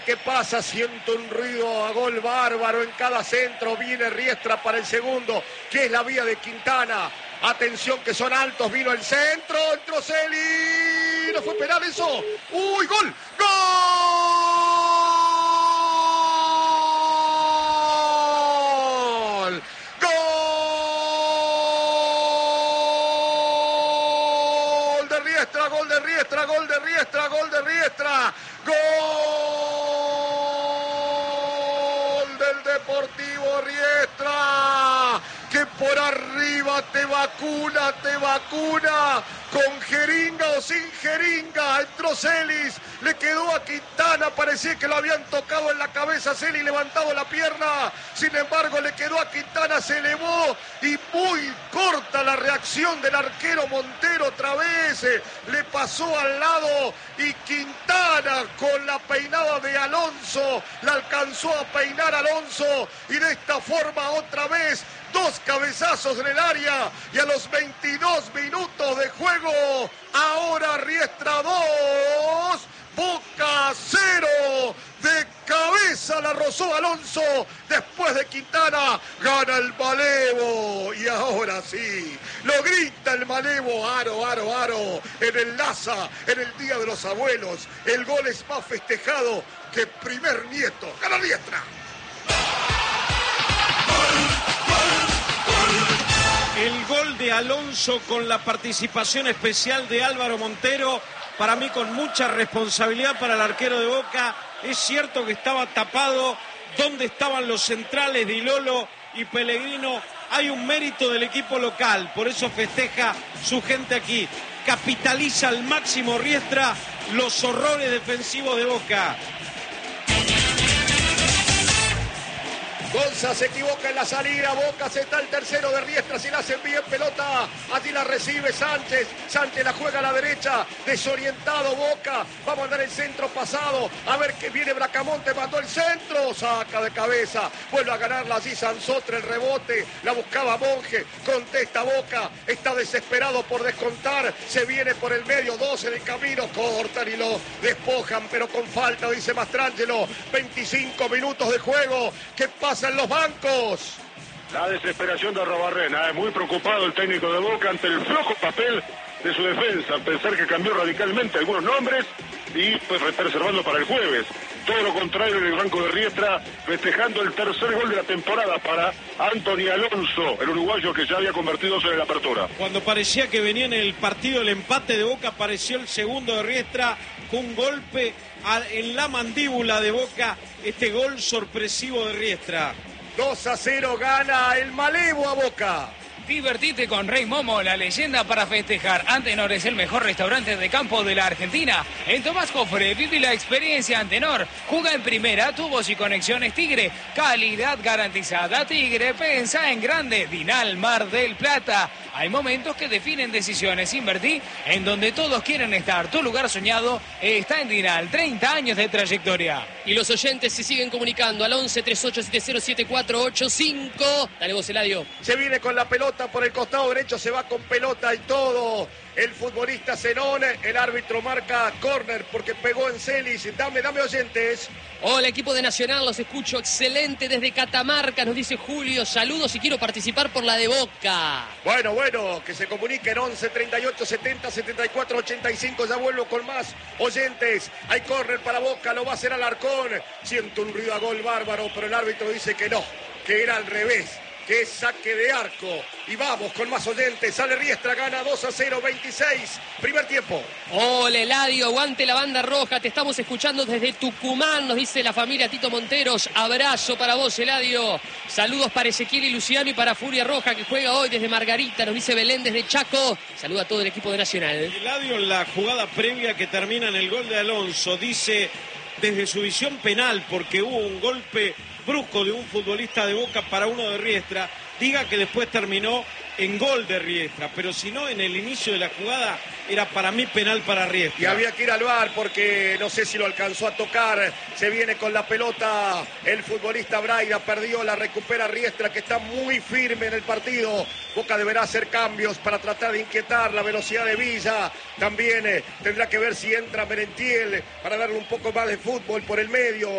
¿Qué pasa? Siento un ruido a gol bárbaro en cada centro. Viene Riestra para el segundo, que es la vía de Quintana. Atención que son altos, vino el centro, entró Celi. ¿No fue penal eso? ¡Uy, gol! ¡Gol! ¡Gol de Riestra! ¡Gol de Riestra! ¡Gol de Riestra! ¡Gol de Riestra! ¡Gol del Deportivo Riestra! Que por arriba te vacuna, con jeringa o sin jeringa. Entró Celis, le quedó a Quintana, parecía que lo habían tocado en la cabeza, Celis levantado la pierna, sin embargo le quedó a Quintana, se elevó y muy corta la reacción del arquero Montero otra vez, le pasó al lado y Quintana con la peinada de Alonso, la alcanzó a peinar Alonso y de esta forma otra vez dos cabezazos en el área y a los 22 minutos de juego, ahora Riestra 2, Boca 0, de cabeza la rozó Alonso, después de Quintana, gana el Malevo, y ahora sí, lo grita el Malevo, aro, en el Laza, en el Día de los Abuelos, el gol es más festejado que primer nieto, gana Riestra. El gol de Alonso con la participación especial de Álvaro Montero, para mí con mucha responsabilidad para el arquero de Boca. Es cierto que estaba tapado, ¿dónde estaban los centrales de Ilolo y Pellegrino? Hay un mérito del equipo local, por eso festeja su gente aquí. Capitaliza al máximo Riestra los horrores defensivos de Boca. Gonza se equivoca en la salida, Boca se está el tercero de Riestra, si la hacen bien pelota, allí la recibe Sánchez, Sánchez la juega a la derecha, desorientado Boca, va a mandar el centro pasado, a ver que viene Bracamonte, mandó el centro, saca de cabeza, vuelve a ganarla allí Sansotre, el rebote, la buscaba Monge, contesta Boca, está desesperado por descontar, se viene por el medio, 2 en el camino, cortan y lo despojan, pero con falta, dice Mastrangelo, 25 minutos de juego, ¿qué pasa en los bancos? La desesperación de Arrobarrena, es muy preocupado el técnico de Boca ante el flojo papel de su defensa, pensar que cambió radicalmente algunos nombres y pues reservando para el jueves. Todo lo contrario en el banco de Riestra, festejando el tercer gol de la temporada para Anthony Alonso, el uruguayo que ya había convertido en la apertura. Cuando parecía que venía en el partido el empate de Boca, apareció el segundo de Riestra con un golpe en la mandíbula de Boca, este gol sorpresivo de Riestra. 2-0 gana el Malevo a Boca. Divertite con Rey Momo, la leyenda para festejar. Antenor es el mejor restaurante de campo de la Argentina. En Tomás Cofre, vive la experiencia Antenor. Juega en primera, tubos y conexiones Tigre. Calidad garantizada Tigre, pensa en grande. Dinal Mar del Plata. Hay momentos que definen decisiones. Invertí en donde todos quieren estar. Tu lugar soñado está en Dinal. 30 años de trayectoria. Y los oyentes se siguen comunicando al 11 3870 7485. Dale vos, Eladio. Se viene con la pelota por el costado derecho, se va con pelota y todo. El futbolista Zenón, el árbitro marca córner porque pegó en Celis. Dame oyentes. Hola, equipo de Nacional, los escucho excelente desde Catamarca, nos dice Julio. Saludos y quiero participar por la de Boca. Bueno, que se comuniquen 11 38 70 74 85. Ya vuelvo con más oyentes. Hay córner para Boca, lo va a hacer Alarcón. Siento un ruido a gol bárbaro, pero el árbitro dice que no, que era al revés, que es saque de arco. Y vamos con más oyentes. Sale Riestra, gana 2-0, 26. Primer tiempo. Hola, Eladio, aguante la banda roja. Te estamos escuchando desde Tucumán, nos dice la familia Tito Monteros. Abrazo para vos, Eladio. Saludos para Ezequiel y Luciano y para Furia Roja, que juega hoy desde Margarita. Nos dice Belén desde Chaco. Saluda a todo el equipo de Nacional. Eladio, en la jugada previa que termina en el gol de Alonso, dice desde su visión penal, porque hubo un golpe brusco de un futbolista de Boca para uno de Riestra, diga que después terminó en gol de Riestra, pero si no, en el inicio de la jugada era para mí penal para Riestra. Y había que ir al VAR porque no sé si lo alcanzó a tocar. Se viene con la pelota el futbolista Braida, perdió, la recupera Riestra, que está muy firme en el partido. Boca deberá hacer cambios para tratar de inquietar la velocidad de Villa. También tendrá que ver si entra Merentiel para darle un poco más de fútbol por el medio.